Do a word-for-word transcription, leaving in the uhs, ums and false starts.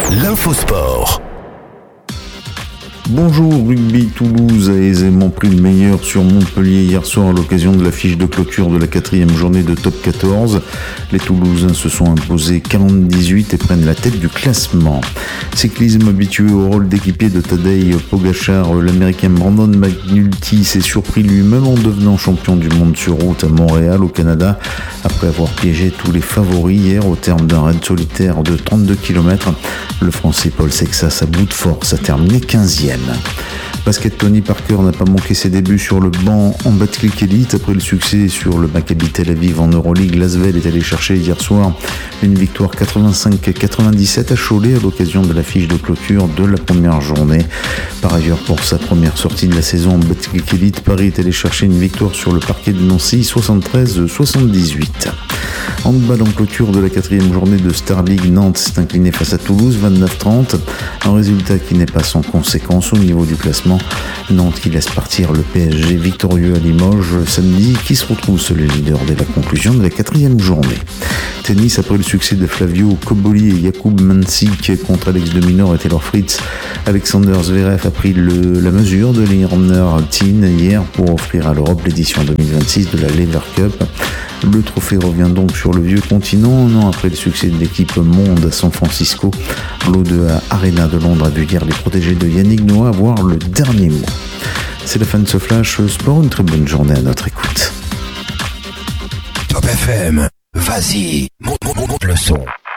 L'infosport. Bonjour, Rugby Toulouse a aisément pris le meilleur sur Montpellier hier soir à l'occasion de l'affiche de clôture de la quatrième journée de top quatorze. Les Toulousains se sont imposés quarante à dix-huit et prennent la tête du classement. Cyclisme habitué au rôle d'équipier de Tadej Pogačar, l'Américain Brandon McNulty s'est surpris lui-même en devenant champion du monde sur route à Montréal au Canada après avoir piégé tous les favoris hier au terme d'un raid solitaire de trente-deux kilomètres. Le Français Paul Sexas à bout de force a terminé quinzième. Basket, Tony Parker n'a pas manqué ses débuts sur le banc en Batclic Elite. Après le succès sur le Maccabi Tel Aviv en Euroleague, Lasvel est allé chercher hier soir une victoire quatre-vingt-cinq à quatre-vingt-dix-sept à Cholet à l'occasion de l'affiche de clôture de la première journée. Par ailleurs, pour sa première sortie de la saison en Batclic Elite, Paris est allé chercher une victoire sur le parquet de Nancy soixante-treize à soixante-dix-huit. Handball en clôture de la quatrième journée de Star League, Nantes s'est incliné face à Toulouse vingt-neuf à trente. Un résultat qui n'est pas sans conséquence au niveau du classement. Nantes qui laisse partir le P S G victorieux à Limoges samedi, qui se retrouve seul leader dès la conclusion de la quatrième journée. Tennis, après le succès de Flavio Cobolli et Jakub Mansik contre Alex de Minaur et Taylor Fritz, Alexander Zverev a pris le, la mesure de l'Irner Teen hier pour offrir à l'Europe l'édition deux mille vingt-six de la Lever Cup. Le trophée revient donc sur le vieux continent, un an après le succès de l'équipe Monde à San Francisco. L'O deux A Arena de Londres a vu hier les protégés de Yannick Noah avoir le dernier mot. C'est la fin de ce Flash Sport, une très bonne journée à notre écoute. Top F M, vas-y, monte, monte, monte le son.